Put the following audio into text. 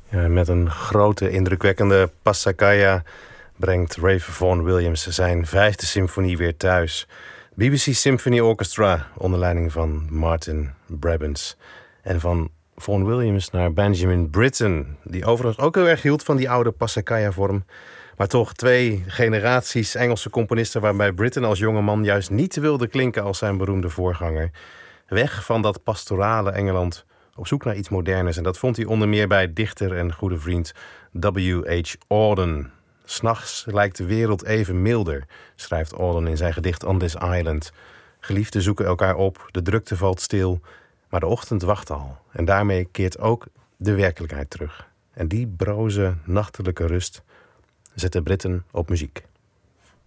Ja, met een grote, indrukwekkende Passacaglia brengt Ray Vaughan Williams zijn 5e symfonie weer thuis. BBC Symphony Orchestra onder leiding van Martin Brabants. En van Vaughan Williams naar Benjamin Britten, die overigens ook heel erg hield van die oude Passacaglia-vorm. Maar toch 2 generaties Engelse componisten waarbij Britten als jonge man juist niet wilde klinken als zijn beroemde voorganger. Weg van dat pastorale Engeland, op zoek naar iets moderners. En dat vond hij onder meer bij dichter en goede vriend W.H. Auden. 'S'nachts lijkt de wereld even milder, schrijft Auden in zijn gedicht On This Island. Geliefden zoeken elkaar op, de drukte valt stil, maar de ochtend wacht al. En daarmee keert ook de werkelijkheid terug. En die broze, nachtelijke rust zet de Britten op muziek.